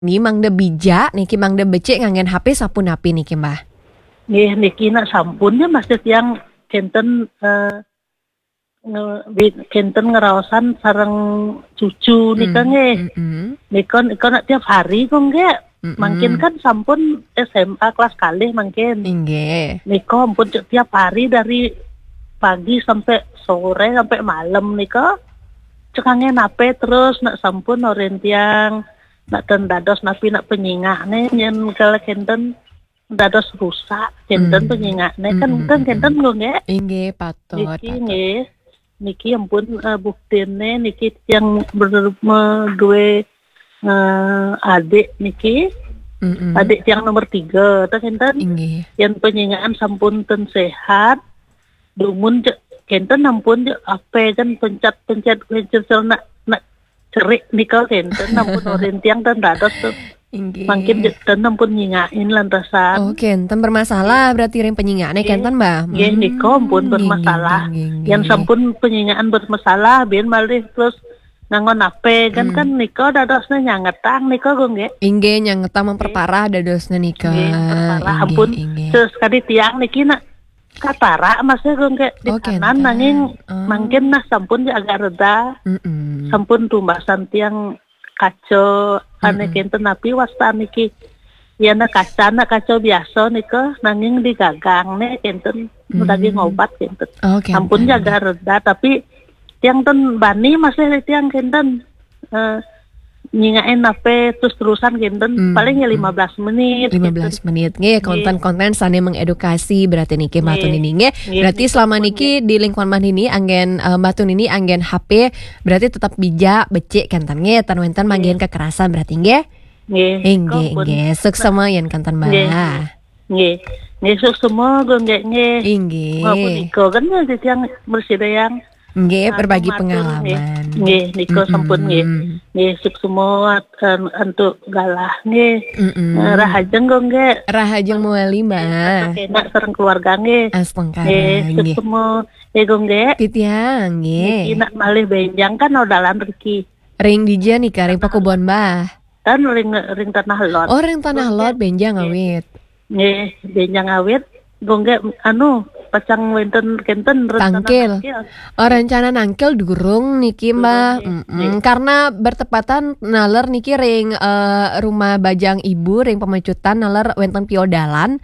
Ni mangda bijak niki mangda becik nganggen HP sapunapi niki Mbah? Nggih niki nak sampun ya maksud yang kenten kenten ngeraosan sareng cucu nika nggih. Nika nak tiap hari kok nggih. Mungkin kan sampun SMA kelas kalih mungkin. Nggih. Nika ampun tiap hari dari pagi sampai sore sampai malam nika cekange nape terus nak sampun orientiang nak dados napi nak penyingakne nyen kala kenten dados rusak kenten penyingakne kan kenten lho nggih. Nggih patut. Niki ampun buktine niki yang berdua adik niki. Adik yang nomor 3 ta kenten. Yang penyingaan sampun ten sehat. Dumun kenten ampun apa kan pencet nak cerik nika kenten ampun orientiang dan dados makin kenten ampun nyingain lantasan. Oh kenten bermasalah berarti ring penyingaane kenten Mbah. Nggih nika ampun bermasalah. Yang sampun penyingaan bermasalah biyen malih terus ngangon ape kan nika dadosna nyangetang nika go nggih. Inggih nyangetang memperparah dadosna nika. Memperparah ampun sekali tiang niki nak katara masih go nggih di kanan nanging mungkin nah sampun agak reda. Sampun tumbasan tiang kaco ane kenten napi wasta niki ya na kaco biasa nika nanging digagang ne kenten lagi ngobat kenten. Sampun jaga reda tapi tiang ten bani masih tiang kenten nyingain nape terus-terusan kenten paling ya 15 menit. 15 menit nggih konten-konten sane mengedukasi berarti niki Mbah Tun ini nggih. Berarti selama niki di lingkungan Mbah ini anggen Mbah Tun ini anggen HP berarti tetap bijak becik kenten nggih tan wenten manggen kekerasan berarti nggih. Nggih. Suk semua yen kenten Mbah. Nggih. Suk semua go nggih. Nggih. Maupun iko kan ya tiang bersidayang. Nggih, berbagi pengalaman. Nggih, niko sampun nggih. Nggih, suk semua untuk galah nggih. Rahajeng go nggih. Rahajeng muali Mbah. Enak sareng keluarga nggih. Astengkara nggih. Suk semua go nggih. Titiang nggih. Nak malih benjang kan odalan reki. Ring dija nika ring pakubon Mbah. Kan ring tanah lot. Oh, ring tanah lot benjang awit. Nggih, benjang awit. Go nggih pacang wenten kenten tangkil. Rencana nangkil durung niki Mbah. Karena bertepatan naler niki ring rumah bajang ibu ring pemecutan naler wenten piodalan.